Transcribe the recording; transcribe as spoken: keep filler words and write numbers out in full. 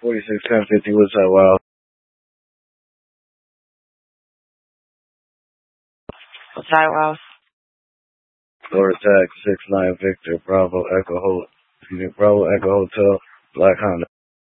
forty-six ten fifty, what's up, Wild? What's that, Wild? Lord Attack, six nine Victor, Bravo, Echo, Ho- Bravo, Echo Hotel, Black Honda.